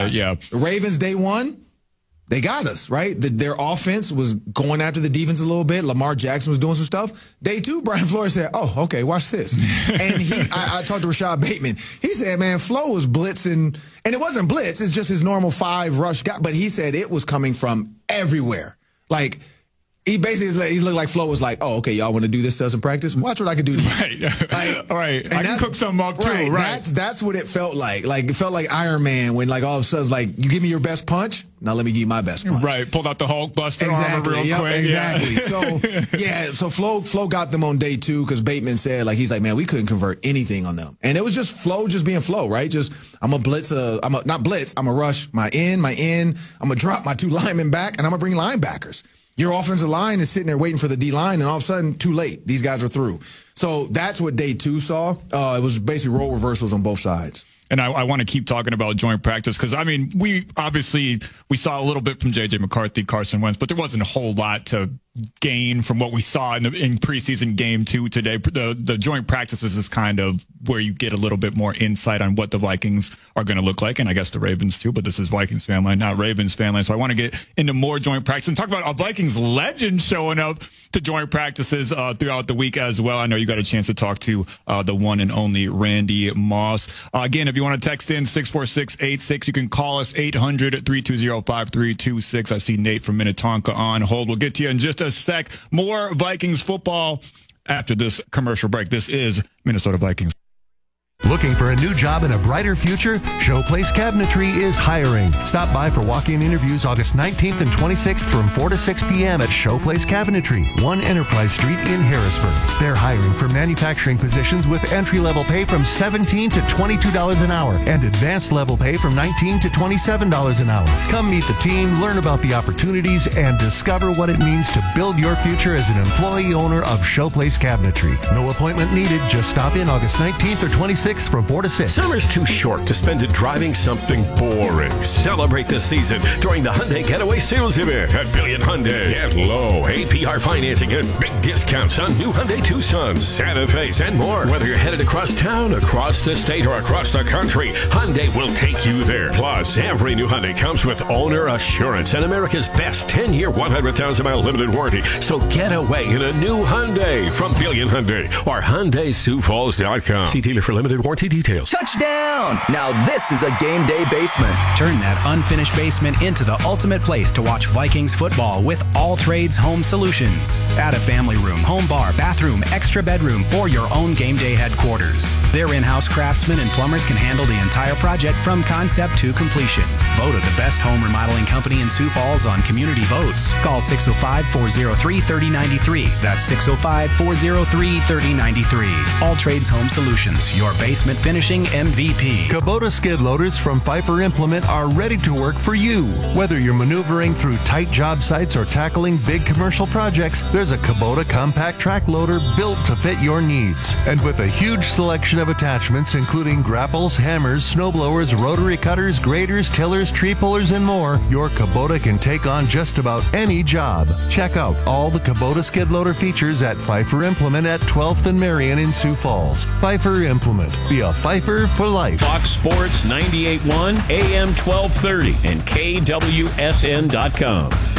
Yeah. The Ravens, day one, they got us, right? Their offense was going after the defense a little bit. Lamar Jackson was doing some stuff. Day two, Brian Flores said, oh, okay, watch this. And I talked to Rashad Bateman. He said, man, Flo was blitzing. And it wasn't blitz. It's just his normal 5 rush guy. But he said it was coming from everywhere. Like, he basically he looked like Flo was like, oh, okay, y'all want to do this to us in practice? Watch what I can do to you. Right. Like, all right. I can cook something up, too. Right. That's what it felt like. Like, it felt like Iron Man when, like, all of a sudden, like, you give me your best punch, now let me give you my best punch. Right. Pulled out the Hulk Buster armor real quick. Exactly. Yeah. So Flo got them on day 2 because Bateman said, like, he's like, man, we couldn't convert anything on them. And it was just Flo just being Flo, right? Just, I'm going to blitz, I'm going to rush my end, I'm going to drop my 2 linemen back, and I'm going to bring linebackers. Your offensive line is sitting there waiting for the D-line, and all of a sudden, too late. These guys are through. So that's what day 2 saw. It was basically role reversals on both sides. And I want to keep talking about joint practice because, I mean, we saw a little bit from J.J. McCarthy, Carson Wentz, but there wasn't a whole lot to gain from what we saw in preseason game 2 today. The joint practices is kind of where you get a little bit more insight on what the Vikings are going to look like, and I guess the Ravens too, but this is Vikings family, not Ravens family. So I want to get into more joint practice and talk about a Vikings legend showing up to joint practices throughout the week as well. I know you got a chance to talk to the one and only Randy Moss. Again, if you want to text in 64686, you can call us 800-320-5326. I see Nate from Minnetonka on hold. We'll get to you in just a sec. More Vikings football after this commercial break. This is Minnesota Vikings. Looking for a new job and a brighter future? Showplace Cabinetry is hiring. Stop by for walk-in interviews August 19th and 26th from 4 to 6 p.m. at Showplace Cabinetry, 1 Enterprise Street in Harrisburg. They're hiring for manufacturing positions with entry-level pay from $17 to $22 an hour and advanced level pay from $19 to $27 an hour. Come meet the team, learn about the opportunities, and discover what it means to build your future as an employee owner of Showplace Cabinetry. No appointment needed. Just stop in August 19th or 26th from 4 to 6. Summer's too short to spend it driving something boring. Celebrate the season during the Hyundai Getaway Sales Event at Billion Hyundai. Get low APR financing and big discounts on new Hyundai Tucsons, Santa Fe's, and more. Whether you're headed across town, across the state, or across the country, Hyundai will take you there. Plus, every new Hyundai comes with owner assurance and America's best 10-year, 100,000-mile limited warranty. So get away in a new Hyundai from Billion Hyundai or HyundaiSiouxFalls.com. See dealer for limited warranty details. Touchdown! Now this is a game day basement. Turn that unfinished basement into the ultimate place to watch Vikings football with All Trades Home Solutions. Add a family room, home bar, bathroom, extra bedroom, or your own game day headquarters. Their in-house craftsmen and plumbers can handle the entire project from concept to completion. Voted the best home remodeling company in Sioux Falls on Community Votes. Call 605-403-3093. That's 605-403-3093. All Trades Home Solutions, your basement finishing MVP. Kubota skid loaders from Pfeiffer Implement are ready to work for you. Whether you're maneuvering through tight job sites or tackling big commercial projects, there's a Kubota compact track loader built to fit your needs. And with a huge selection of attachments, including grapples, hammers, snowblowers, rotary cutters, graders, tillers, tree pullers, and more, your Kubota can take on just about any job. Check out all the Kubota skid loader features at Pfeiffer Implement at 12th and Marion in Sioux Falls. Pfeiffer Implement. Be a Pfeiffer for life. Fox Sports 98.1, AM 1230, and KWSN.com.